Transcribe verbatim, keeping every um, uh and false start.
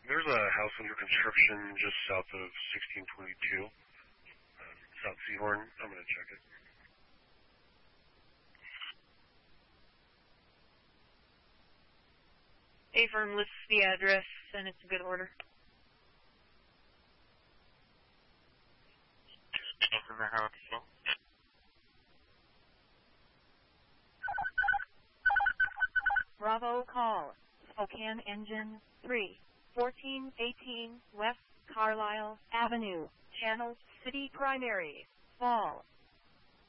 There's a house under construction just south of sixteen twenty-two, uh, South Seahorn. I'm going to check it. A-firm lists the address, and it's a good order. Bravo call. Spokane Engine three, fourteen eighteen West Carlisle Avenue, Channel City Primary, Fall.